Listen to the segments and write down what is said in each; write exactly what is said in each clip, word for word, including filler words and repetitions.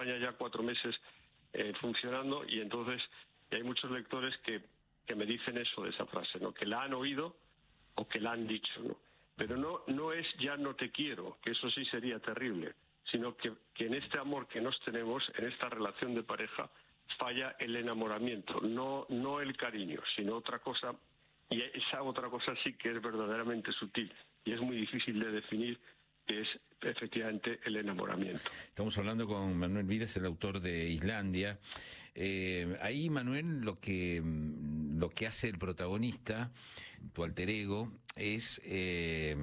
España ya cuatro meses eh, funcionando, y entonces hay muchos lectores que, que me dicen eso de esa frase, ¿no? Que la han oído o que la han dicho, ¿no? Pero no, no es ya no te quiero, que eso sí sería terrible, sino que, que en este amor que nos tenemos, en esta relación de pareja, falla el enamoramiento, no, no el cariño, sino otra cosa, y esa otra cosa sí que es verdaderamente sutil y es muy difícil de definir, que es efectivamente el enamoramiento. Estamos hablando con Manuel Vides, el autor de Islandia. Eh, ahí, Manuel, lo que lo que hace el protagonista, tu alter ego, es eh,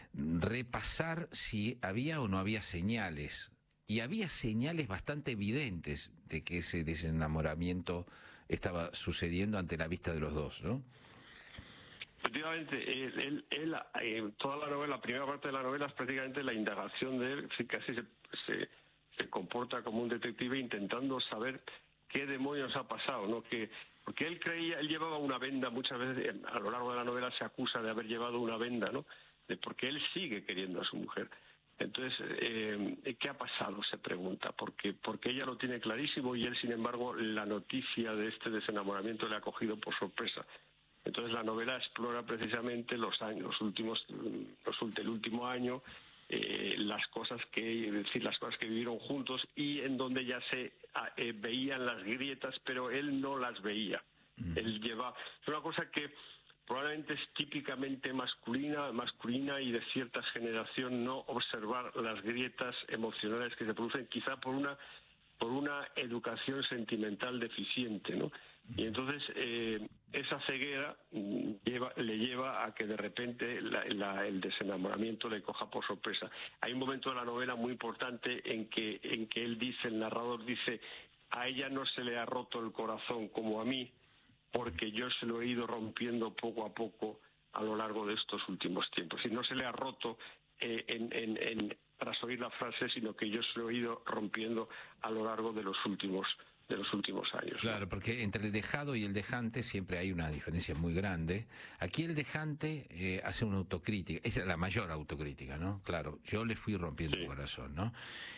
repasar si había o no había señales. Y había señales bastante evidentes de que ese desenamoramiento estaba sucediendo ante la vista de los dos, ¿no? Efectivamente, él, él, él eh, toda la novela, la primera parte de la novela es prácticamente la indagación de él, casi se, se, se comporta como un detective intentando saber qué demonios ha pasado, ¿no? Que, porque él creía, él llevaba una venda, muchas veces a lo largo de la novela se acusa de haber llevado una venda, ¿no? De porque él sigue queriendo a su mujer. Entonces, eh, ¿qué ha pasado? Se pregunta, porque, porque ella lo tiene clarísimo y él, sin embargo, la noticia de este desenamoramiento le ha cogido por sorpresa. Entonces la novela explora precisamente los años, los últimos, los, el último año, eh, las cosas que, es decir, las cosas que vivieron juntos y en donde ya se eh, veían las grietas, pero él no las veía. Mm. Él lleva, es una cosa que probablemente es típicamente masculina, masculina y de cierta generación, no observar las grietas emocionales que se producen, quizá por una por una educación sentimental deficiente, ¿no? Y entonces eh, esa ceguera lleva, le lleva a que de repente la, la, el desenamoramiento le coja por sorpresa. Hay un momento de la novela muy importante en que, en que él dice, el narrador dice, a ella no se le ha roto el corazón como a mí, porque yo se lo he ido rompiendo poco a poco a lo largo de estos últimos tiempos. Y no se le ha roto eh, en, en, en tras oír la frase, sino que yo se lo he ido rompiendo a lo largo de los últimos de los últimos años. Claro, ¿no? Porque entre el dejado y el dejante siempre hay una diferencia muy grande. Aquí el dejante eh, hace una autocrítica, esa es la mayor autocrítica, ¿no? Claro, yo le fui rompiendo sí. el corazón, ¿no?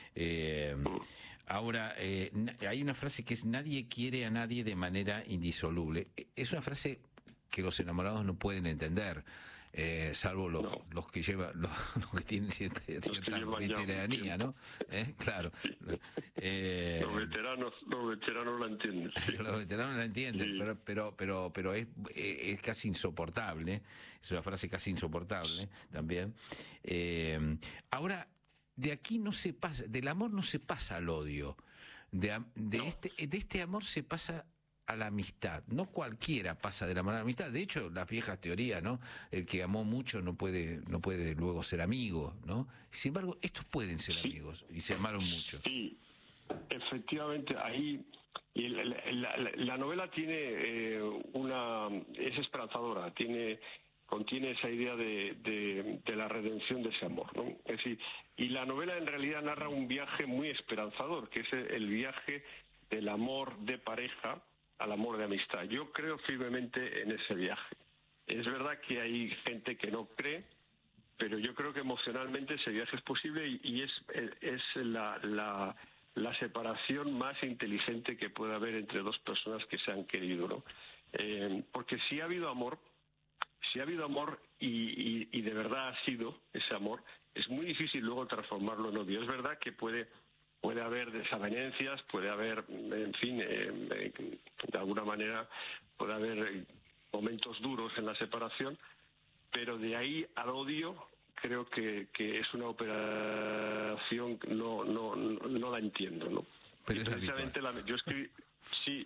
Eh, mm. Ahora, eh, hay una frase que es, nadie quiere a nadie de manera indisoluble. Es una frase que los enamorados no pueden entender. Eh, salvo los, no. los que llevan los, los que tienen cierta, cierta veteranía, ¿no? ¿Eh? Claro. Eh, los veteranos, los veteranos la entienden. Sí. Los veteranos la entienden, sí. pero, pero, pero, pero es, es casi insoportable. Es una frase casi insoportable también. Eh, ahora, de aquí no se pasa, del amor no se pasa al odio. De, de no. este, de este amor se pasa a la amistad. No cualquiera pasa del amor a la amistad. De hecho, las viejas teorías, ¿no? El que amó mucho no puede, no puede luego ser amigo, ¿no? Sin embargo, estos pueden ser sí. amigos y se amaron mucho. Sí, efectivamente, ahí y la, la, la, la novela tiene eh, una es esperanzadora, tiene contiene esa idea de, de, de la redención de ese amor, ¿no? Es decir, y la novela en realidad narra un viaje muy esperanzador, que es el viaje del amor de pareja al amor de amistad. Yo creo firmemente en ese viaje. Es verdad que hay gente que no cree, pero yo creo que emocionalmente ese viaje es posible y, y es, es la, la, la separación más inteligente que puede haber entre dos personas que se han querido, ¿no? Eh, porque si ha habido amor, si ha habido amor y, y, y de verdad ha sido ese amor, es muy difícil luego transformarlo en odio. Es verdad que puede... Puede haber desavenencias, puede haber, en fin, eh, de alguna manera puede haber momentos duros en la separación, pero de ahí al odio creo que, que es una operación que no, no, no, no la entiendo, ¿no? Pero y es precisamente la, yo escribí, sí,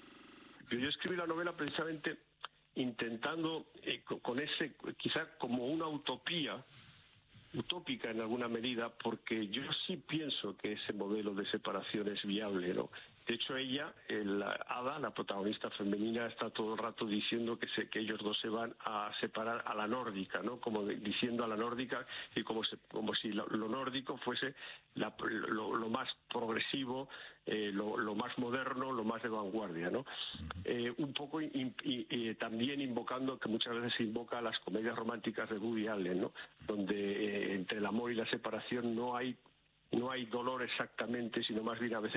sí. Yo escribí la novela precisamente intentando eh, con ese, quizá como una utopía, utópica en alguna medida, porque yo sí pienso que ese modelo de separación es viable, ¿no? De hecho, ella, la Ada, la protagonista femenina, está todo el rato diciendo que, se, que ellos dos se van a separar a la nórdica, ¿no? Como de, diciendo a la nórdica y como, se, como si lo, lo nórdico fuese la, lo, lo más progresivo, eh, lo, lo más moderno, lo más de vanguardia, ¿no? Eh, un poco in, y, y, también invocando, que muchas veces se invoca a las comedias románticas de Woody Allen, ¿no? Donde eh, entre el amor y la separación no hay no hay dolor exactamente, sino más bien a veces